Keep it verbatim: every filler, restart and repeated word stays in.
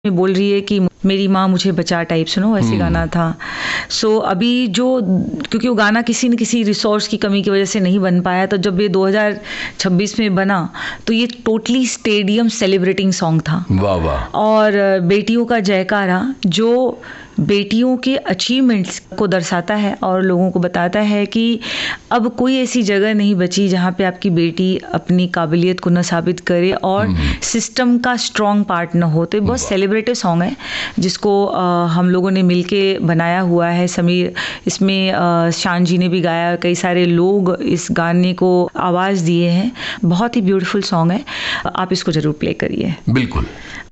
में बोल रही है कि मेरी माँ मुझे बचा टाइप सुनो, ऐसे गाना था। सो so, अभी जो क्योंकि वो गाना किसी न किसी रिसोर्स की कमी की वजह से नहीं बन पाया, तो जब ये दो हज़ार छब्बीस में बना तो ये टोटली स्टेडियम सेलिब्रेटिंग सॉन्ग था। वाह वाह। और बेटियों का जयकारा जो बेटियों के अचीवमेंट्स को दर्शाता है और लोगों को बताता है कि अब कोई ऐसी जगह नहीं बची जहाँ पे आपकी बेटी अपनी काबिलियत को न साबित करे और सिस्टम का स्ट्रॉन्ग पार्ट न हो। तो ये बहुत सेलिब्रेटिव सॉन्ग है जिसको आ, हम लोगों ने मिलके बनाया हुआ है। समीर इसमें आ, शान जी ने भी गाया, कई सारे लोग इस गाने को आवाज़ दिए हैं। बहुत ही ब्यूटीफुल सॉन्ग है, आप इसको ज़रूर प्ले करिए। बिल्कुल।